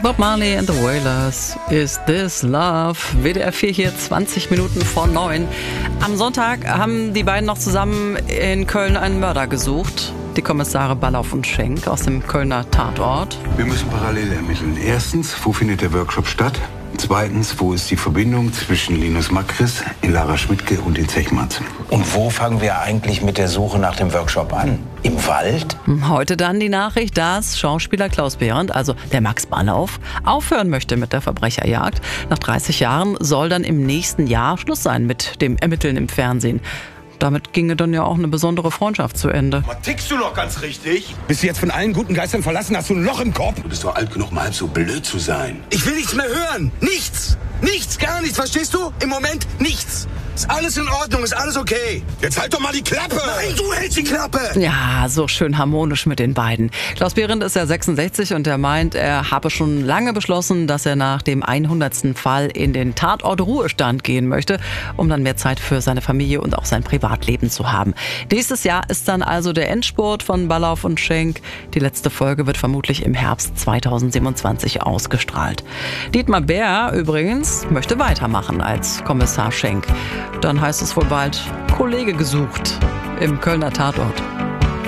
Bob Marley and the Wailers, Is This Love? WDR 4 hier, 20 Minuten vor 9. Am Sonntag haben die beiden noch zusammen in Köln einen Mörder gesucht. Die Kommissare Ballauf und Schenk aus dem Kölner Tatort. Wir müssen parallel ermitteln. Erstens, wo findet der Workshop statt? Zweitens, wo ist die Verbindung zwischen Linus Makris, Lara Schmidtke und den Zechmanns? Und wo fangen wir eigentlich mit der Suche nach dem Workshop an? Im Wald? Heute dann die Nachricht, dass Schauspieler Klaus Behrendt, also der Max Ballauf, aufhören möchte mit der Verbrecherjagd. Nach 30 Jahren soll dann im nächsten Jahr Schluss sein mit dem Ermitteln im Fernsehen. Damit ginge dann ja auch eine besondere Freundschaft zu Ende. Was tickst du noch ganz richtig? Bist du jetzt von allen guten Geistern verlassen? Hast du ein Loch im Kopf? Du bist doch alt genug, mal halb so blöd zu sein. Ich will nichts mehr hören. Nichts. Nichts, gar nichts. Verstehst du? Im Moment nichts. Ist alles in Ordnung, ist alles okay. Jetzt halt doch mal die Klappe. Nein, du hältst die Klappe. Ja, so schön harmonisch mit den beiden. Klaus Behrendt ist ja 66 und er meint, er habe schon lange beschlossen, dass er nach dem 100. Fall in den Tatort Ruhestand gehen möchte, um dann mehr Zeit für seine Familie und auch sein Privatleben zu haben. Nächstes Jahr ist dann also der Endspurt von Ballauf und Schenk. Die letzte Folge wird vermutlich im Herbst 2027 ausgestrahlt. Dietmar Bär übrigens möchte weitermachen als Kommissar Schenk. Dann heißt es wohl bald Kollege gesucht im Kölner Tatort.